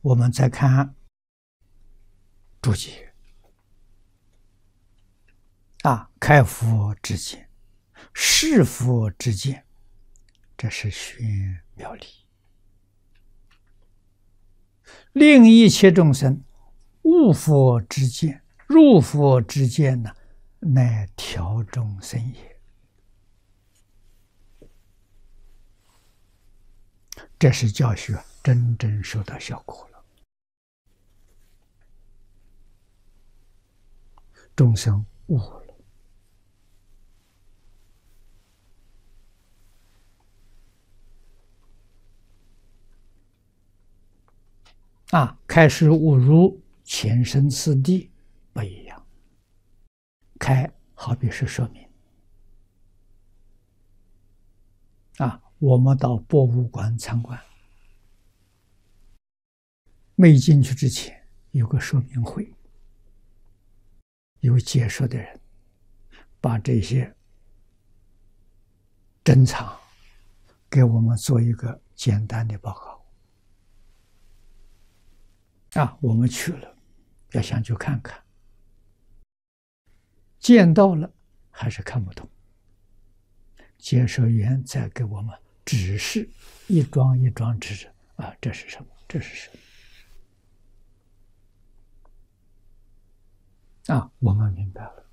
我们再看注解开佛之见，是佛之见，这是玄妙理，令一切众生悟佛之见，入佛之见呢，乃调众生也。这是教学真正收到效果了，众生悟了。开示悟入前生次第不一样，开好比是说明我们到博物馆参观，没进去之前有个说明会，有解说的人把这些珍藏给我们做一个简单的报告我们去了，要想去看看，见到了还是看不懂，解说员再给我们指示，一桩一桩指着这是什么？这是什么？我们明白了。